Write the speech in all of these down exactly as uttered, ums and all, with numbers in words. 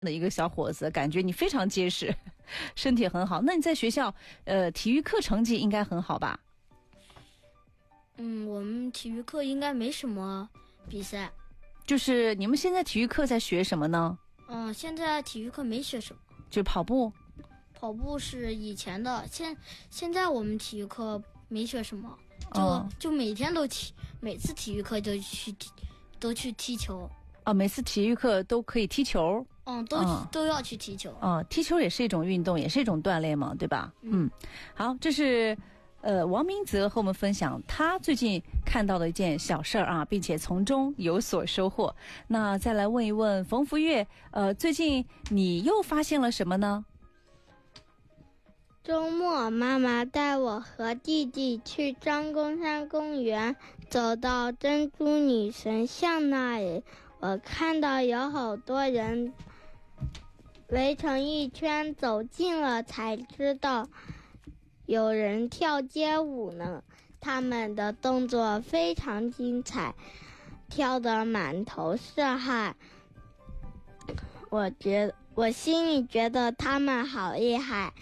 的一个小伙子，感觉你非常结实，身体很好。那你在学校呃体育课成绩应该很好吧？ 嗯，我们体育课应该没什么比赛。 就是你们现在体育课在学什么呢？ 嗯，现在体育课没学什么。 就跑步。 跑步是以前的，现现在我们体育课没学什么，就、 哦、 就每天都体，每次体育课就去都去踢球。 哦，每次体育课都可以踢球。 嗯，都、嗯、都要去踢球。 哦，踢球也是一种运动，也是一种锻炼嘛，对吧？嗯，嗯好，这是呃王明泽和我们分享他最近看到的一件小事儿啊，并且从中有所收获。那再来问一问冯福月，呃，最近你又发现了什么呢？ 周末，妈妈带我和弟弟去张公山公园，走到珍珠女神像那里，我看到有好多人围成一圈，走近了才知道有人跳街舞呢。他们的动作非常精彩，跳得满头是汗。我觉我心里觉得他们好厉害。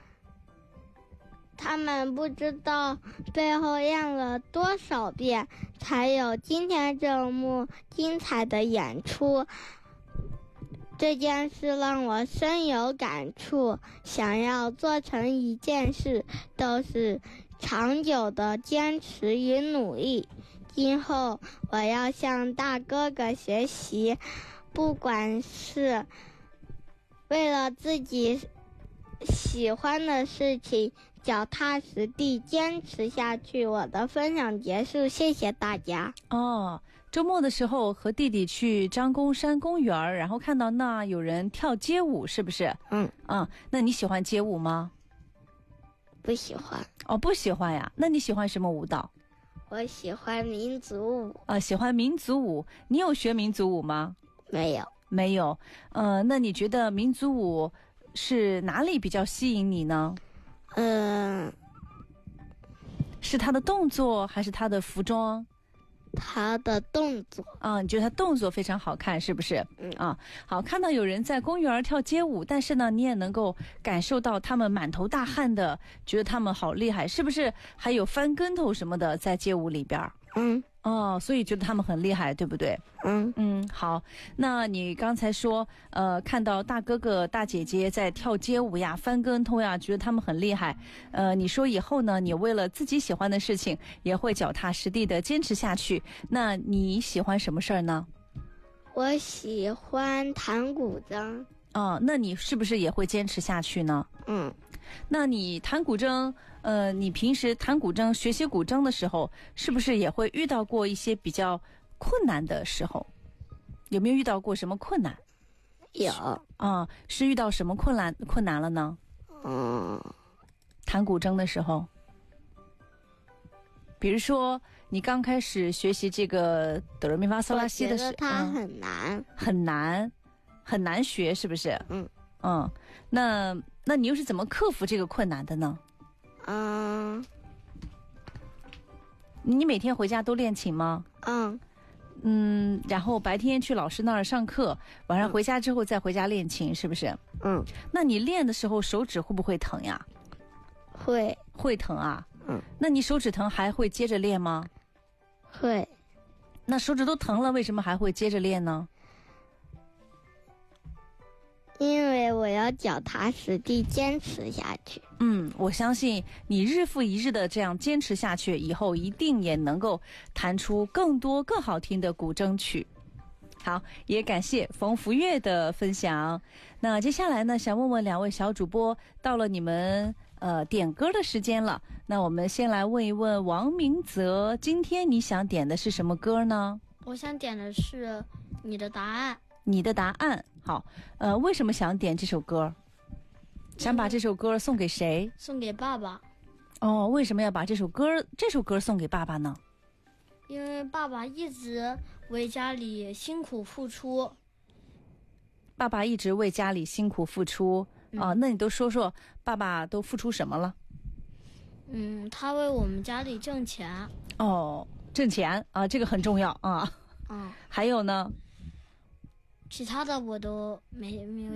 他们不知道背后练了多少遍，才有今天这幕精彩的演出。这件事让我深有感触，想要做成一件事，都是长久的坚持与努力。今后我要向大哥哥学习，不管是为了自己喜欢的事情，脚踏实地坚持下去。我的分享结束，谢谢大家。 哦，周末的时候和弟弟去张公山公园，然后看到那有人跳街舞，是不是？ 嗯啊，那你喜欢街舞吗？ 不喜欢。 哦，不喜欢呀？那你喜欢什么舞蹈？ 我喜欢民族舞。 啊，喜欢民族舞。你有学民族舞吗？ 没有。 没有。呃，那你觉得民族舞是哪里比较吸引你呢？ 嗯， 是他的动作还是他的服装？ 他的动作啊，你觉得他动作非常好看，是不是？ 嗯啊，好，看到有人在公园跳街舞，但是呢，你也能够感受到他们满头大汗的，觉得他们好厉害，是不是？还有翻跟头什么的在街舞里边。 嗯。 哦，所以觉得他们很厉害，对不对？ 嗯嗯，好。那你刚才说，呃，看到大哥哥大姐姐在跳街舞呀、翻跟头呀，觉得他们很厉害。呃，你说以后呢，你为了自己喜欢的事情，也会脚踏实地的坚持下去。那你喜欢什么事儿呢？ 我喜欢弹古筝。 哦，那你是不是也会坚持下去呢？ 嗯。 那你弹古筝，呃，你平时弹古筝、学习古筝的时候，是不是也会遇到过一些比较困难的时候？有没有遇到过什么困难？ 有。 啊，是遇到什么困难困难了呢？ 嗯， 弹古筝的时候，比如说你刚开始学习这个哆来咪发嗦拉西的时候， 我觉得它很难、 嗯，很难，很难学，是不是？ 嗯嗯，那那你又是怎么克服这个困难的呢？ 嗯， 你每天回家都练琴吗？ 嗯嗯，然后白天去老师那儿上课，晚上回家之后再回家练琴，是不是？ 嗯。 那你练的时候手指会不会疼呀？ 会。 会疼啊？ 嗯。 那你手指疼还会接着练吗？ 会。 那手指都疼了，为什么还会接着练呢？ 因为我要脚踏实地坚持下去。 嗯，我相信你日复一日的这样坚持下去，以后一定也能够弹出更多更好听的古筝曲。好，也感谢冯福月的分享。那接下来呢，想问问两位小主播，到了你们呃点歌的时间了。那我们先来问一问王明泽，今天你想点的是什么歌呢？ 我想点的是你的答案。 你的答案。好，呃，为什么想点这首歌？想把这首歌送给谁？ 送给爸爸。 哦，为什么要把这首歌这首歌送给爸爸呢？ 因为爸爸一直为家里辛苦付出。 爸爸一直为家里辛苦付出啊、呃，那你都说说爸爸都付出什么了？ 嗯，他为我们家里挣钱。 哦，挣钱啊，这个很重要啊。 嗯， 还有呢？ 其他的我都没没有